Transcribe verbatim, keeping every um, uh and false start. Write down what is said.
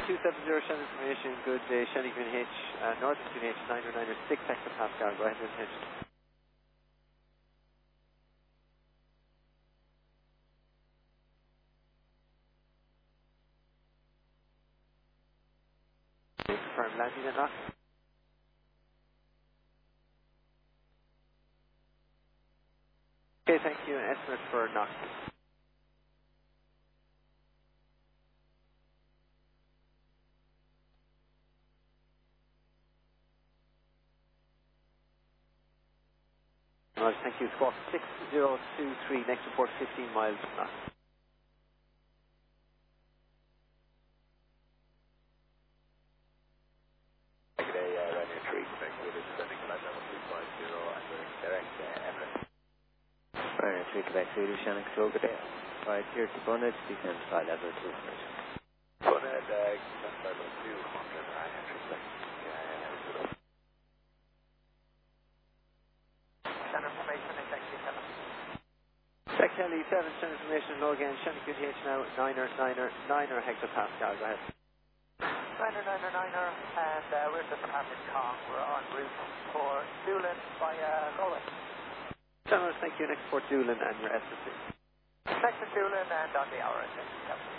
two seven zero, Shannon information, good day, Shannon Green H, uh, North Green H, niner niner six hectopascal, go ahead with H. Confirm landing at knock. Okay, thank you, an estimate for knock. Alright, thank you. Squawk six zero two three, next report fifteen miles from knock. Good day, uh, Ryanair three, Quebec, with it, sending flight level two five zero, and we're direct uh, Emirates. Ryanair three, Quebec, with it, Shannon Control, good day. Right here to Bonnet, descend flight level two hundred. Bonnet, uh, descend flight level two hundred, Ryanair three, Quebec. Shannon information is X T seven. X L E seven, Shannon information, low again, Shannon Green H now, niner niner niner hectopascal, go ahead. niner niner niner, and uh, we're just passing Kong. We're en route for Doolin via Galway. Shannon, thank you, next report Doolin and your estimate. Next to Doolin and on the hour at X T seven.